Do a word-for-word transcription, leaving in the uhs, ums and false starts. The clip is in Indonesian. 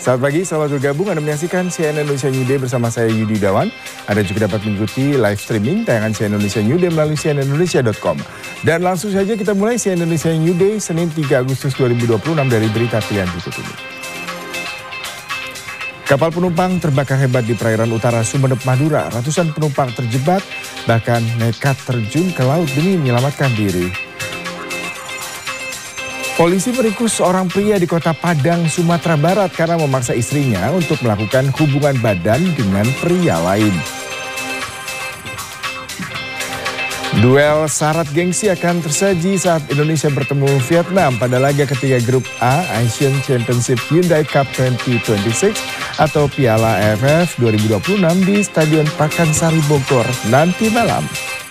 Selamat pagi, selamat bergabung. Anda menyaksikan C N N Indonesia New Day bersama saya Yudi Dawan. Anda juga dapat mengikuti live streaming tayangan C N N Indonesia New Day melalui c n n indonesia dot com. Dan langsung saja kita mulai C N N Indonesia New Day Senin tiga Agustus dua ribu dua puluh enam dari berita pilihan berikut ini. Kapal penumpang terbakar hebat di perairan utara Sumeneb, Madura. Ratusan penumpang terjebak, bahkan nekat terjun ke laut demi menyelamatkan diri. Polisi meringkus seorang pria di kota Padang, Sumatera Barat karena memaksa istrinya untuk melakukan hubungan badan dengan pria lain. Duel syarat gengsi akan tersaji saat Indonesia bertemu Vietnam pada laga ketiga grup A Asian Championship Hyundai Cup dua ribu dua puluh enam atau Piala A F F dua ribu dua puluh enam di Stadion Pakansari Bogor nanti malam.